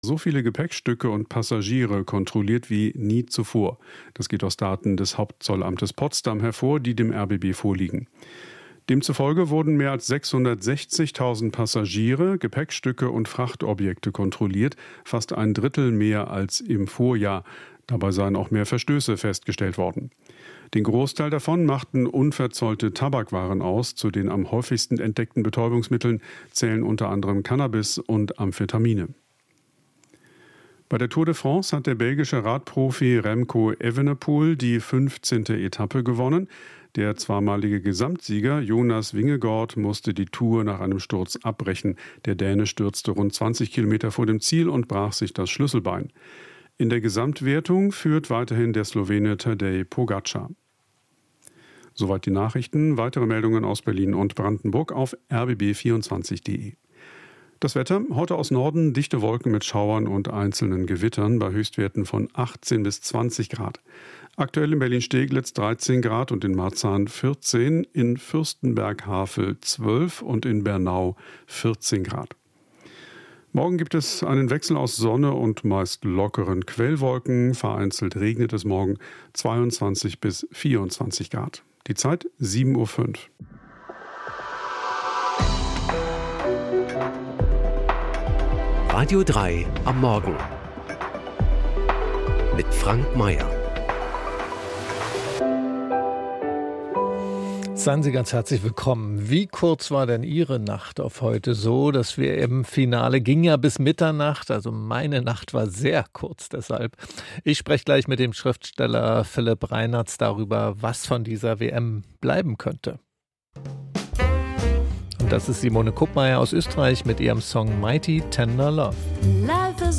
so viele Gepäckstücke und Passagiere kontrolliert wie nie zuvor. Das geht aus Daten des Hauptzollamtes Potsdam hervor, die dem RBB vorliegen. Demzufolge wurden mehr als 660.000 Passagiere, Gepäckstücke und Frachtobjekte kontrolliert, fast ein Drittel mehr als im Vorjahr. Dabei seien auch mehr Verstöße festgestellt worden. Den Großteil davon machten unverzollte Tabakwaren aus. Zu den am häufigsten entdeckten Betäubungsmitteln zählen unter anderem Cannabis und Amphetamine. Bei der Tour de France hat der belgische Radprofi Remco Evenepoel die 15. Etappe gewonnen. Der zweimalige Gesamtsieger Jonas Vingegaard musste die Tour nach einem Sturz abbrechen. Der Däne stürzte rund 20 Kilometer vor dem Ziel und brach sich das Schlüsselbein. In der Gesamtwertung führt weiterhin der Slowene Tadej Pogačar. Soweit die Nachrichten. Weitere Meldungen aus Berlin und Brandenburg auf rbb24.de. Das Wetter, heute aus Norden dichte Wolken mit Schauern und einzelnen Gewittern bei Höchstwerten von 18 bis 20 Grad. Aktuell in Berlin-Steglitz 13 Grad und in Marzahn 14, in Fürstenberg-Havel 12 und in Bernau 14 Grad. Morgen gibt es einen Wechsel aus Sonne und meist lockeren Quellwolken. Vereinzelt regnet es morgen 22 bis 24 Grad. Die Zeit 7:05 Uhr. Radio 3 am Morgen mit Frank Mayer. Seien Sie ganz herzlich willkommen. Wie kurz war denn Ihre Nacht auf heute? So, das WM-Finale ging ja bis Mitternacht, also meine Nacht war sehr kurz deshalb. Ich spreche gleich mit dem Schriftsteller Philipp Reinartz darüber, was von dieser WM bleiben könnte. Und das ist Simone Kuppmeier aus Österreich mit ihrem Song Mighty Tender Love.